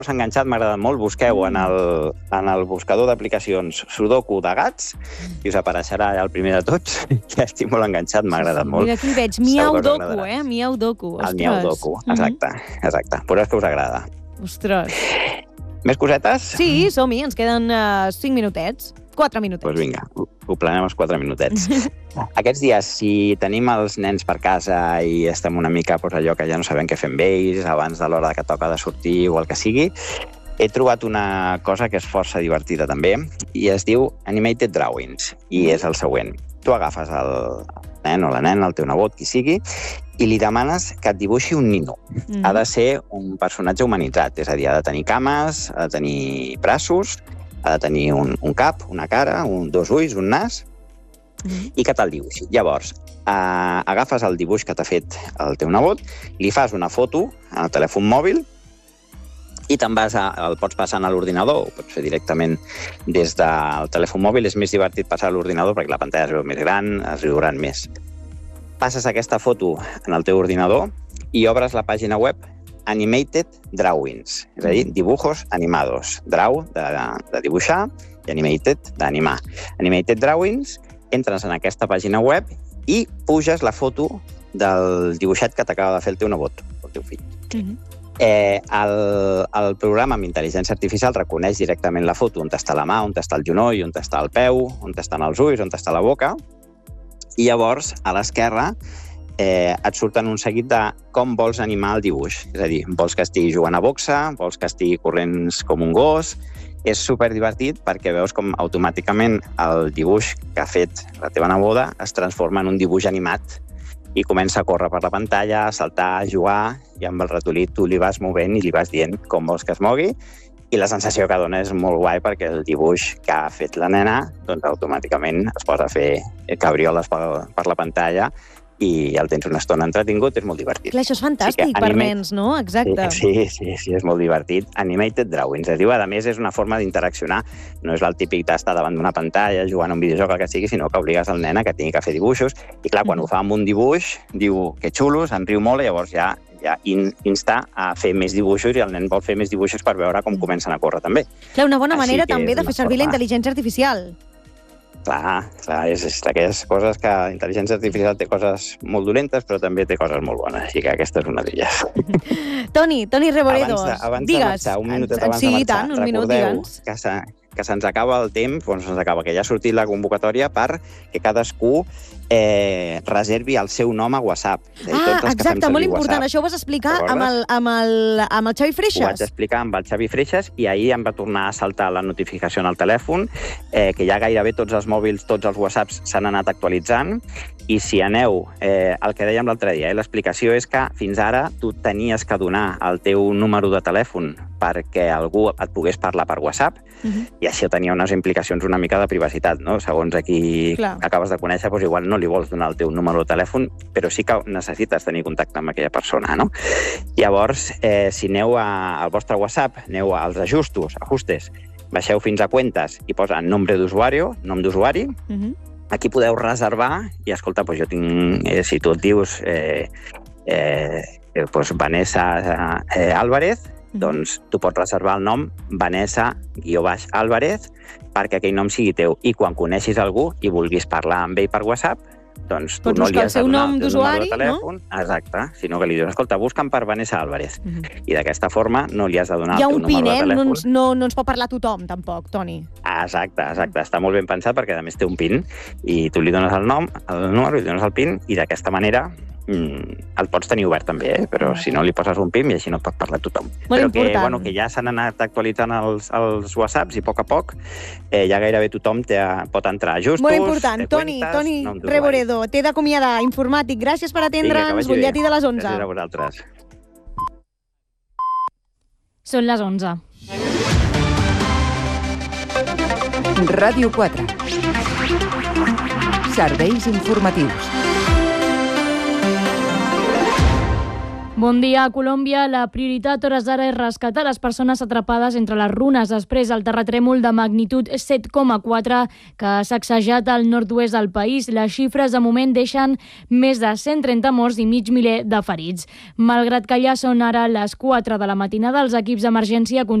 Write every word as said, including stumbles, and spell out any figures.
enganxat m'ha agradat molt. Busqueu en el, en el buscador d'aplicacions Sudoku de gats i us apareixerà el primer de tots. Ja estic molt enganxat, m'ha agradat molt. Mira, aquí veig Miau Doku, eh? Miau Doku. El Miau Doku, exacte, exacte. Veuràs que us agrada. Ostres. Més cosetes? Sí, som-hi, ens queden uh, cinc minutets. Quatre minutets. Doncs pues vinga, ho, ho planem els quatre minutets. Aquests dies, si tenim els nens per casa i estem una mica pues, allò que ja no sabem què fer amb ells, abans de l'hora que toca de sortir o el que sigui, he trobat una cosa que és força divertida també, i es diu Animated Drawings, i és el següent. Tu agafes el nen o la nena, el teu nebot, qui sigui, i li demanes que et dibuixi un nino. Mm. Ha de ser un personatge humanitzat, és a dir, ha de tenir cames, ha de tenir braços, ha de tenir un, un cap, una cara, un, dos ulls, un nas, mm. i que te'l dibuixi. Llavors, eh, agafes el dibuix que t'ha fet el teu nebot, li fas una foto al telèfon mòbil i te'n vas a, el pots passar a l'ordinador, ho pots fer directament des del telèfon mòbil. És més divertit passar a l'ordinador perquè la pantalla es veu més gran, es riuran més. Passes aquesta foto en el teu ordinador i obres la pàgina web Animated Drawings, és a dir, dibujos animados. Draw, de, de dibuixar, i Animated, d'animar. Animated Drawings, entres en aquesta pàgina web i puges la foto del dibuixet que t'acaba de fer el teu nebot, el teu fill. Mm-hmm. eh, el, el programa amb intel·ligència artificial reconeix directament la foto, on està la mà, on està el genoll, on està el peu, on estan els ulls, on està la boca, i llavors, a l'esquerra, eh, et surten un seguit de com vols animar el dibuix. És a dir, vols que estigui jugant a boxa, vols que estigui corrents com un gos. És superdivertit perquè veus com automàticament el dibuix que ha fet la teva neboda es transforma en un dibuix animat i comença a córrer per la pantalla, a saltar, a jugar, i amb el ratolí tu li vas movent i li vas dient com vols que es mogui. I la sensació que dona és molt guai perquè el dibuix que ha fet la nena doncs automàticament es posa a fer cabrioles per, per la pantalla i el tens una estona entretingut, és molt divertit. Clar, això és fantàstic sí per anima... nens, no? Exacte. Sí, sí, sí, és molt divertit. Animated Drawings, es diu, a més, és una forma d'interaccionar. No és el típic d'estar davant d'una pantalla, jugant a un videojoc, el que sigui, sinó que obligues el nen a que tingui que fer dibuixos. I clar, quan mm. ho fa amb un dibuix, diu que xulo, se'n riu molt, i llavors ja ja in, insta a fer més dibuixos i el nen vol fer més dibuixos per veure com comencen a córrer també. Clar, una bona Així manera també de fer servir forma... la intel·ligència artificial. Clar, clar, és, és d'aquelles coses que la intel·ligència artificial té coses molt dolentes, però també té coses molt bones, així que aquesta és una d'elles. Toni, Toni Reboredo, abans de, abans digues. De marxar, un minut abans sí, de marxar, tant, un minut, recordeu digues. que, que se'ns acaba el temps, quan se'ns acaba, que ja ha sortit la convocatòria per que cadascú eh, reservi el seu nom a WhatsApp. Dir, ah, tots els exacte, molt important. WhatsApp. Això ho vas explicar amb el, amb, el, amb el Xavi Freixas. Ho vaig explicar amb el Xavi Freixas i ahir em va tornar a saltar la notificació en el telèfon, eh, que ja gairebé tots els mòbils, tots els WhatsApps s'han anat actualitzant, i si aneu, eh, el que dèiem l'altre dia, eh, l'explicació és que fins ara tu tenies que donar el teu número de telèfon perquè algú et pogués parlar per WhatsApp, uh-huh. i això tenia unes implicacions una mica de privacitat, no? Segons a qui Clar. acabes de conèixer, doncs igual no li vols donar el teu número de telèfon, però sí que necessites tenir contacte amb aquella persona, no? Llavors, eh, si aneu a, al vostre WhatsApp, aneu als ajustos, ajustes, baixeu fins a cuentes i posa nombre d'usuari, nom d'usuari, uh-huh. aquí podeu reservar i, escolta, doncs jo tinc, eh, si tu et dius eh, eh, eh, doncs Vanessa eh, Álvarez, doncs tu pots reservar el nom Vanessa-Álvarez perquè aquell nom sigui teu. I quan coneixis algú i vulguis parlar amb ell per WhatsApp, doncs tu no li has de donar el teu número de telèfon, no? Exacte, sinó que li dius, escolta, busca'm per Vanessa Álvarez. Uh-huh. I d'aquesta forma no li has de donar el teu número de telèfon. Hi ha un PIN, eh? No, no, no ens pot parlar tothom, tampoc, Toni. Exacte, exacte. Està molt ben pensat perquè, a més, té un PIN i tu li dones el nom, el número, li dones el PIN i d'aquesta manera el pots tenir obert també, eh? Però si no li poses un PIN i així no et pot parlar tothom. Molt però important. que, bueno, que ja s'han anat actualitzant els, els WhatsApps i a poc a poc eh, ja gairebé tothom té, pot entrar a ajustos. Molt important. Toni, Toni Reboredo, t'he d'acomiadar, informàtic. Gràcies per atendre'ns, butlletí de les onze. Gràcies a vosaltres. Són les onze. Ràdio quatre. Serveis informatius. Bon dia. A Colòmbia, la prioritat hores d'ara és rescatar les persones atrapades entre les runes després del terratrèmol de magnitud set coma quatre que ha sacsejat al nord-oest del país. Les xifres de moment deixen més de cent trenta morts i mig miler de ferits. Malgrat que ja són ara les quatre de la matinada, els equips d'emergència